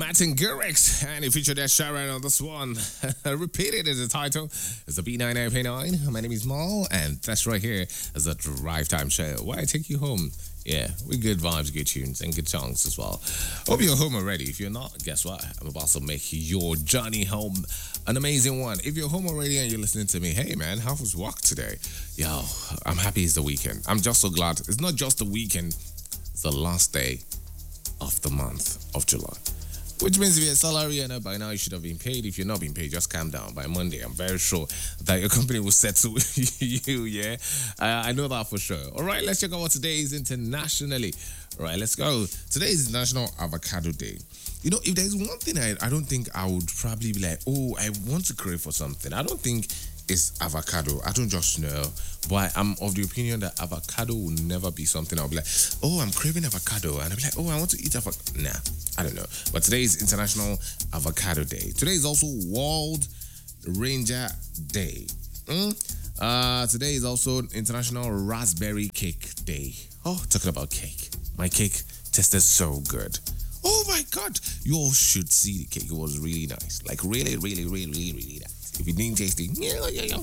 Martin Garrix, and he featured that Sharon on this one. Repeated as the title. It's a B99.9. My name is Mal, and that's right here is a Drive Time Show where I take you home. Yeah, with good vibes, good tunes, and good songs as well. Hope you're home already. If you're not, guess what? I'm about to make your journey home an amazing one. If you're home already and you're listening to me, hey man, how was work today? Yo, I'm happy it's the weekend. I'm just so glad. It's not just the weekend, it's the last day of the month of July. Which means if you're a salary earner by now, you should have been paid. If you're not being paid, just calm down. By Monday, I'm very sure that your company will settle you, yeah? I know that for sure. All right, let's check out what today is internationally. All right, let's go. Today is National Avocado Day. You know, if there's one thing I don't think I would probably be like, oh, I want to crave for something. I don't think it's avocado. I don't just know. But I'm of the opinion that avocado will never be something I'll be like, oh, I'm craving avocado. And I'll be like, oh, I want to eat avocado. Nah, I don't know. But today is International Avocado Day. Today is also World Ranger Day. Today is also International Raspberry Cake Day. Oh, talking about cake. My cake tasted so good. Oh my God. You all should see the cake. It was really nice. Like really, really, really, really, really nice. If you didn't taste it, yeah.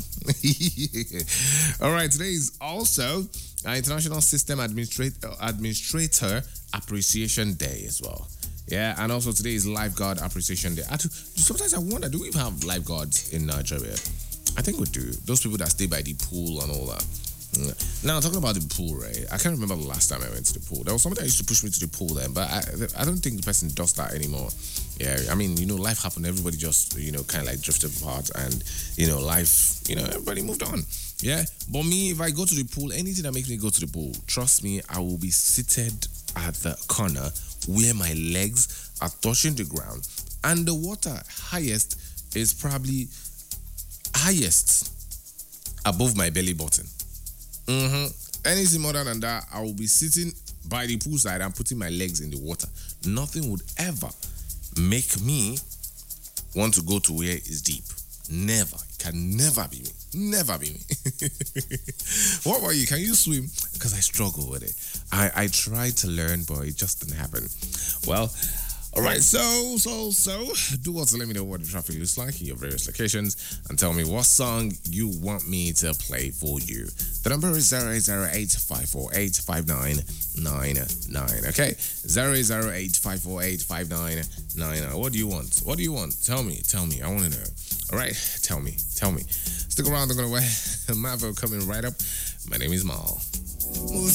All right, today is also International System Administrator Appreciation Day as well. Yeah, and also today is Lifeguard Appreciation Day. Sometimes I wonder, do we even have lifeguards in Nigeria? I think we do. Those people that stay by the pool and all that. Now, talking about the pool, right? I can't remember the last time I went to the pool. There was somebody that used to push me to the pool then, but I don't think the person does that anymore. Yeah, I mean, life happened. Everybody just, kind of like drifted apart and, life, everybody moved on. Yeah, but me, if I go to the pool, anything that makes me go to the pool, trust me, I will be seated at the corner where my legs are touching the ground. And the water is probably highest above my belly button. Anything more than that, I will be sitting by the poolside and putting my legs in the water. Nothing would ever make me want to go to where it's deep. Never. It can never be me. Never be me. What about you? Can you swim? Because I struggle with it. I tried to learn, but it just didn't happen. Well, all right, so do what to let me know what the traffic looks like in your various locations and tell me what song you want me to play for you. The number is 0808-548-5999, okay? 0808-548-5999. What do you want? Tell me, I want to know. All right, tell me. Stick around, I'm going to wear Mavo coming right up. My name is Mal.